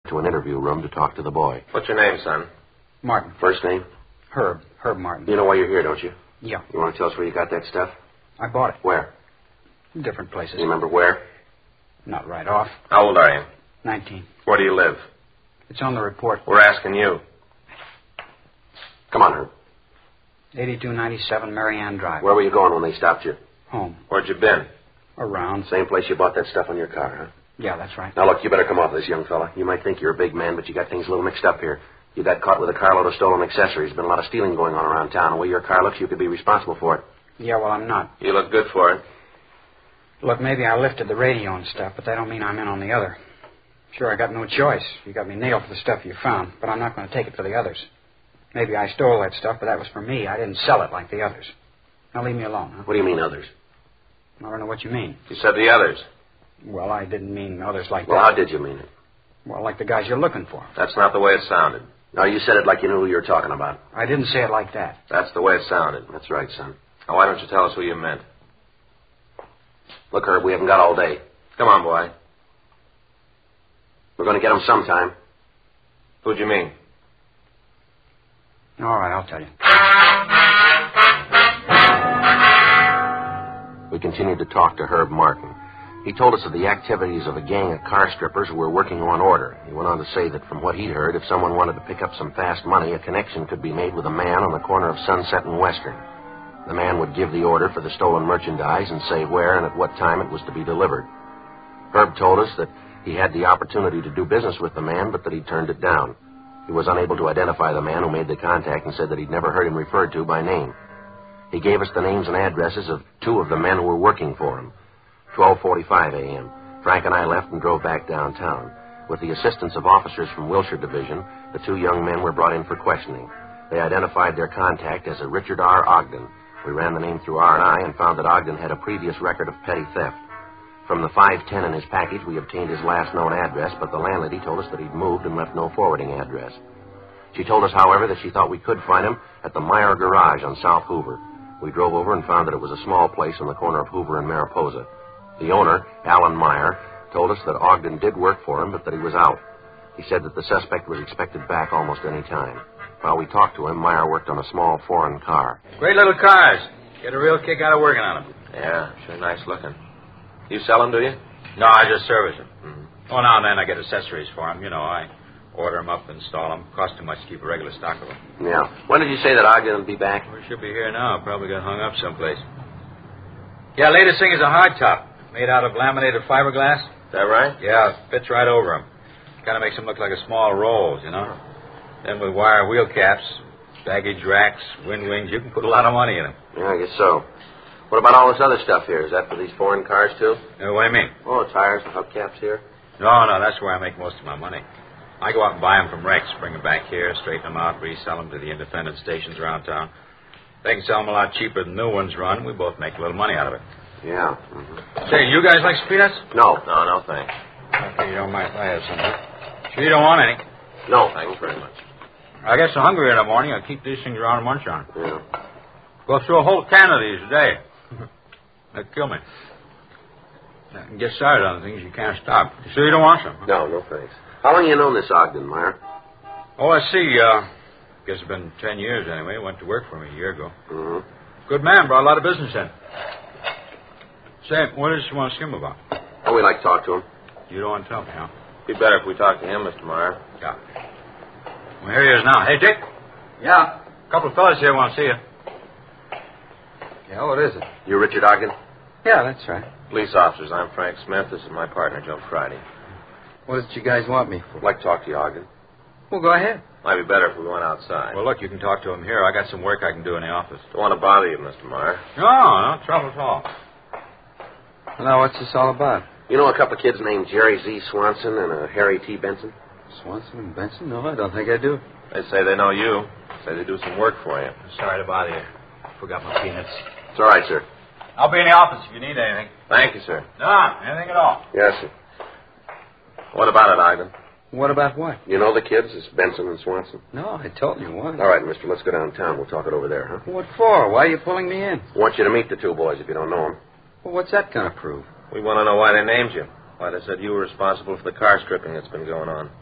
to an interview room to talk to the boy. What's your name, son? Martin. First name? Herb Martin. You know why you're here, don't you? Yeah. You want to tell us where you got that stuff? I bought it. Where? Different places. You remember where? Not right off. How old are you? 19. Where do you live? It's on the report. We're asking you. Come on, Herb. 8297 Marianne Drive. Where were you going when they stopped you? Home. Where'd you been? Around. Same place you bought that stuff on your car, huh? Yeah, that's right. Now, look, you better come off this, young fella. You might think you're a big man, but you got things a little mixed up here. You got caught with a carload of stolen accessories. There's been a lot of stealing going on around town. The way your car looks, you could be responsible for it. Yeah, well, I'm not. You look good for it. Look, maybe I lifted the radio and stuff, but that don't mean I'm in on the other. Sure, I got no choice. You got me nailed for the stuff you found, but I'm not going to take it for the others. Maybe I stole that stuff, but that was for me. I didn't sell it like the others. Now leave me alone, huh? What do you mean, others? I don't know what you mean. You said the others. Well, I didn't mean others like Well, that. how did you mean it? Well, like the guys you're looking for. That's not the way it sounded. No, you said it like you knew who you were talking about. I didn't say it like that. That's the way it sounded. That's right, son. Now, why don't you tell us who you meant? Look, Herb, we haven't got all day. Come on, boy. We're going to get them sometime. Who'd you mean? All right, I'll tell you. We continued to talk to Herb Martin. He told us of the activities of a gang of car strippers who were working on order. He went on to say that from what he'd heard, if someone wanted to pick up some fast money, a connection could be made with a man on the corner of Sunset and Western. The man would give the order for the stolen merchandise and say where and at what time it was to be delivered. Herb told us that he had the opportunity to do business with the man, but that he turned it down. He was unable to identify the man who made the contact and said that he'd never heard him referred to by name. He gave us the names and addresses of two of the men who were working for him. 12:45 a.m. Frank and I left and drove back downtown. With the assistance of officers from Wilshire Division, the two young men were brought in for questioning. They identified their contact as a Richard R. Ogden. We ran the name through R&I and found that Ogden had a previous record of petty theft. From the 510 in his package, we obtained his last known address, but the landlady told us that he'd moved and left no forwarding address. She told us, however, that she thought we could find him at the Meyer Garage on South Hoover. We drove over and found that it was a small place on the corner of Hoover and Mariposa. The owner, Alan Meyer, told us that Ogden did work for him, but that he was out. He said that the suspect was expected back almost any time. While we talked to him, Meyer worked on a small foreign car. Great little cars. Get a real kick out of working on them. Yeah, sure nice looking. You sell them, do you? No, I just service them. Mm-hmm. Oh, now and then I get accessories for them. You know, I order them up, install them. Cost too much to keep a regular stock of them. Yeah. When did you say that Ogden would be back? We should be here now. Probably got hung up someplace. Yeah, latest thing is a hardtop. Made out of laminated fiberglass. Is that right? Yeah, fits right over them. Kind of makes them look like a small rolls, you know. Then with wire wheel caps, baggage racks, wind wings, you can put a lot of money in them. Yeah, I guess so. What about all this other stuff here? Is that for these foreign cars, too? What do you mean? Oh, tires and hubcaps here? No, that's where I make most of my money. I go out and buy them from Rex, bring them back here, straighten them out, resell them to the independent stations around town. They can sell them a lot cheaper than new ones run. We both make a little money out of it. Yeah. Mm-hmm. Say, you guys like some peanuts? No, thanks. Okay, you don't mind if I have some, huh? Sure you don't want any? No, thanks very much. I get so hungry in the morning, I keep these things around to munch on. Yeah. Go through a whole can of these a day. They'll kill me. I can get started on things you can't stop. You sure you don't want some? Huh? No, thanks. How long have you known this Ogden, Meyer? Oh, I see. Guess it's been 10 years anyway. Went to work for me a year ago. Mm-hmm. Good man, brought a lot of business in. Say, what does you want to see him about? Oh, we'd like to talk to him. You don't want to tell me, huh? Be better if we talk to him, Mr. Meyer. Yeah. Well, here he is now. Hey, Dick. Yeah. A couple of fellas here want to see you. Yeah, what is it? You Richard Ogden? Yeah, that's right. Police officers. I'm Frank Smith. This is my partner, Joe Friday. What did you guys want me for? I'd like to talk to you, Ogden. Well, go ahead. Might be better if we went outside. Well, look, you can talk to him here. I got some work I can do in the office. Don't want to bother you, Mr. Meyer. No trouble at all. Well, now, what's this all about? You know a couple of kids named Jerry Z. Swanson and Harry T. Benson? Swanson and Benson? No, I don't think I do. They say they know you. Say they do some work for you. Sorry to bother you. Forgot my peanuts. It's all right, sir. I'll be in the office if you need anything. Thank you, sir. No, anything at all. Yes, sir. What about it, Ogden? What about what? You know the kids? It's Benson and Swanson. No, I told you what. All right, mister, let's go downtown. We'll talk it over there, huh? What for? Why are you pulling me in? I want you to meet the two boys if you don't know them. Well, what's that going to prove? We want to know why they named you. Why they said you were responsible for the car stripping that's been going on.